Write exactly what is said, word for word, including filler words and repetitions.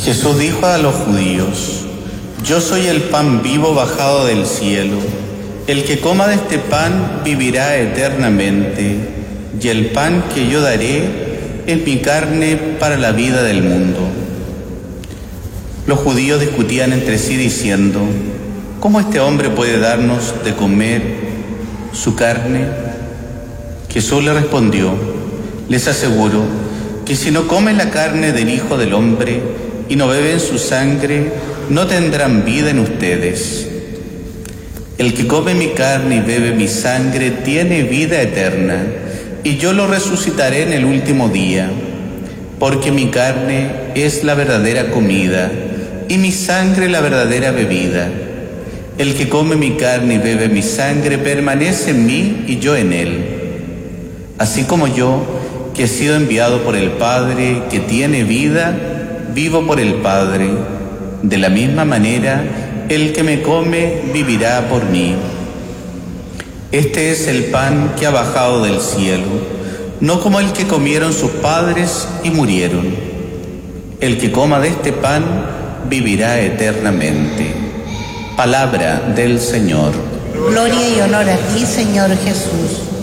Jesús dijo a los judíos: yo soy el pan vivo bajado del cielo. El que coma de este pan vivirá eternamente, y el pan que yo daré es mi carne para la vida del mundo. Los judíos discutían entre sí diciendo: ¿cómo este hombre puede darnos de comer su carne? Jesús le respondió: les aseguro que si no comen la carne del Hijo del Hombre y no beben su sangre, no tendrán vida en ustedes. El que come mi carne y bebe mi sangre tiene vida eterna, y yo lo resucitaré en el último día, porque mi carne es la verdadera comida, y mi sangre la verdadera bebida. El que come mi carne y bebe mi sangre permanece en mí y yo en él. Así como yo, que he sido enviado por el Padre, que tiene vida, vivo por el Padre, de la misma manera, el que me come vivirá por mí. Este es el pan que ha bajado del cielo, no como el que comieron sus padres y murieron. El que coma de este pan vivirá eternamente. Palabra del Señor. Gloria y honor a ti, Señor Jesús.